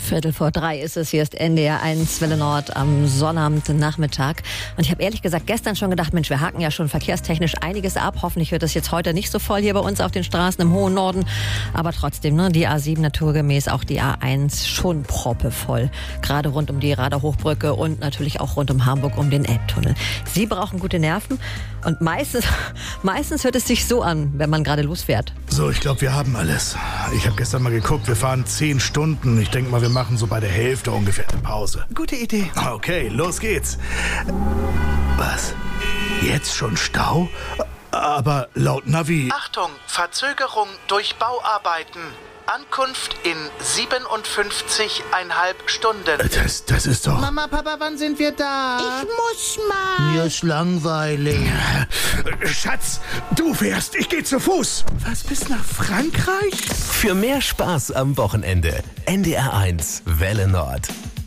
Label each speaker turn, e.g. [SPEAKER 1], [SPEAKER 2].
[SPEAKER 1] 2:15 ist es. Hier ist NDR 1 Welle Nord am Sonnabendnachmittag. Und ich habe ehrlich gesagt gestern schon gedacht, Mensch, wir haken ja schon verkehrstechnisch einiges ab. Hoffentlich wird es jetzt heute nicht so voll hier bei uns auf den Straßen im hohen Norden. Aber trotzdem, ne, die A7 naturgemäß, auch die A1 schon proppevoll. Gerade rund um die Rader Hochbrücke und natürlich auch rund um Hamburg um den Elbtunnel. Sie brauchen gute Nerven und meistens hört es sich so an, wenn man gerade losfährt.
[SPEAKER 2] So, ich glaube, wir haben alles. Ich habe gestern mal geguckt, wir fahren 10 Stunden. Ich denke mal, wir machen so bei der Hälfte ungefähr eine Pause.
[SPEAKER 3] Gute Idee.
[SPEAKER 2] Okay, los geht's. Was? Jetzt schon Stau? Aber laut Navi...
[SPEAKER 3] Achtung, Verzögerung durch Bauarbeiten. Ankunft in 57,5 Stunden.
[SPEAKER 2] Das ist doch...
[SPEAKER 3] Mama, Papa, wann sind wir da?
[SPEAKER 4] Ich muss mal.
[SPEAKER 3] Mir ist langweilig.
[SPEAKER 2] Schatz, du fährst, ich gehe zu Fuß.
[SPEAKER 3] Was, bis nach Frankreich?
[SPEAKER 5] Für mehr Spaß am Wochenende. NDR 1 Welle Nord.